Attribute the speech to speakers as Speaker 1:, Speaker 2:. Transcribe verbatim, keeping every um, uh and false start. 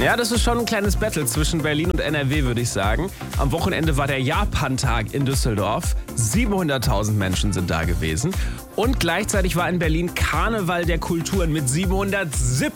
Speaker 1: Ja, das ist schon ein kleines Battle zwischen Berlin und N R W, würde ich sagen. Am Wochenende war der Japantag in Düsseldorf. siebenhunderttausend Menschen sind da gewesen. Und gleichzeitig war in Berlin Karneval der Kulturen mit siebenhundertsiebzig